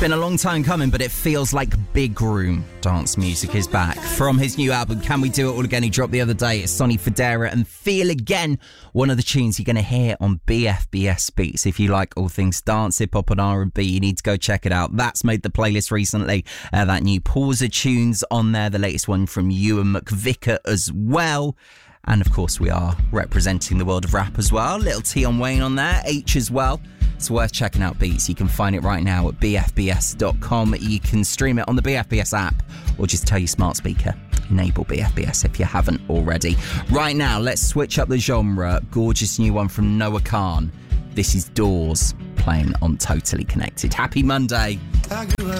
Been a long time coming, but it feels like big room dance music is back. From his new album, Can We Do It All Again, he dropped the other day. It's Sonny Fodera and Feel Again, one of the tunes you're going to hear on BFBS Beats. If you like all things dance, hip-hop and R&B, you need to go check it out. That's made the playlist recently. That new Pauser tunes on there, the latest one from Ewan McVicker as well. And of course, we are representing the world of rap as well. Little T on Wayne on there, H as well. It's worth checking out Beats. You can find it right now at bfbs.com. You can stream it on the BFBS app or just tell your smart speaker, enable BFBS if you haven't already. Right now, let's switch up the genre. Gorgeous new one from Noah Khan. This is Doors playing on Totally Connected. Happy Monday.